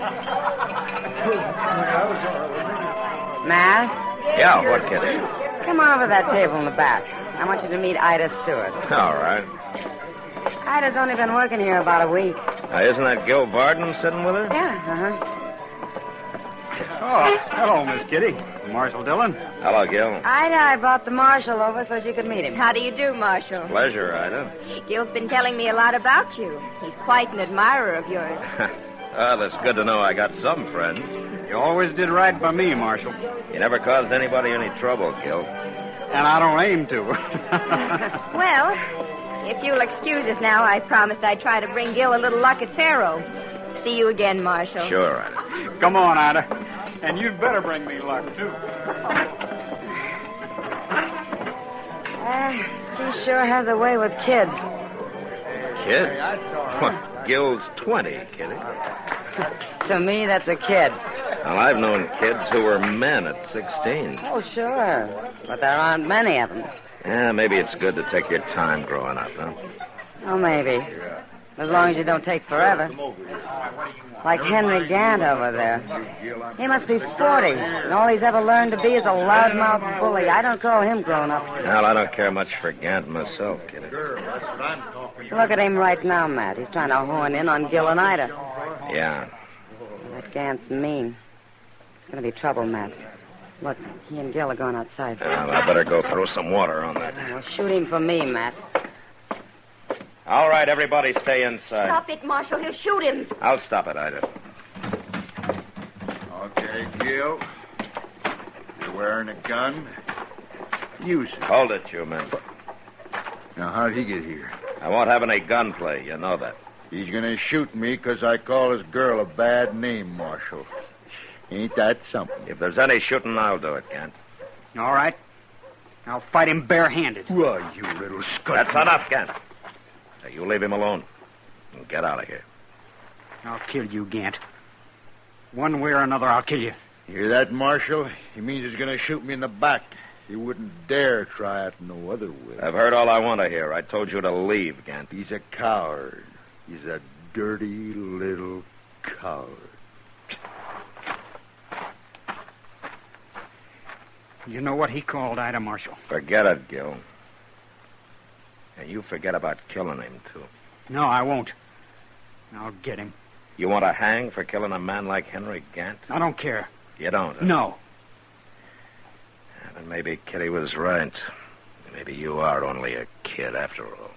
Matt? Yeah, what, Kitty? Come on over to that table in the back. I want you to meet Ida Stewart. All right. Ida's only been working here about a week. Isn't that Gil Barden sitting with her? Yeah, Oh, hello, Miss Kitty. Marshal Dillon. Hello, Gil. Ida, I brought the marshal over so she could meet him. How do you do, Marshal? Pleasure, Ida. Gil's been telling me a lot about you. He's quite an admirer of yours. Well, it's good to know I got some friends. You always did right by me, Marshal. You never caused anybody any trouble, Gil. And I don't aim to. Well, if you'll excuse us now, I promised I'd try to bring Gil a little luck at Faro. See you again, Marshal. Sure, Ida. Come on, Ida. And you'd better bring me luck, too. She sure has a way with kids. Kids? What, Gil's 20, Kitty. To me, that's a kid. Well, I've known kids who were men at 16. Oh, sure. But there aren't many of them. Yeah, maybe it's good to take your time growing up, huh? Oh, maybe. As long as you don't take forever. Like Henry Gant over there. He must be 40, and all he's ever learned to be is a loudmouth bully. I don't call him grown up. Well, I don't care much for Gant myself, Kitty. Look at him right now, Matt. He's trying to horn in on Gil and Ida. Yeah. That Gant's mean. It's going to be trouble, Matt. Look, he and Gil are going outside. Well, I better go throw some water on that. Well, shoot him for me, Matt. All right, everybody stay inside. Stop it, Marshal. He'll shoot him. I'll stop it, Ida. Okay, Gil. You're wearing a gun. Use it. Hold it, you men. Now, how'd he get here? I won't have any gunplay. You know that. He's gonna shoot me because I call his girl a bad name, Marshal. Ain't that something? If there's any shooting, I'll do it, Gant. All right. I'll fight him barehanded. Why, you little scut. That's enough, Gant. Now, you leave him alone and get out of here. I'll kill you, Gant. One way or another, I'll kill you. You hear that, Marshal? He means he's gonna shoot me in the back. He wouldn't dare try it no other way. I've heard all I want to hear. I told you to leave, Gant. He's a coward. He's a dirty little coward. You know what he called Ida, Marshal? Forget it, Gil. And you forget about killing him, too. No, I won't. I'll get him. You want to hang for killing a man like Henry Gant? I don't care. You don't? Huh? No. Then maybe Kitty was right. Maybe you are only a kid after all.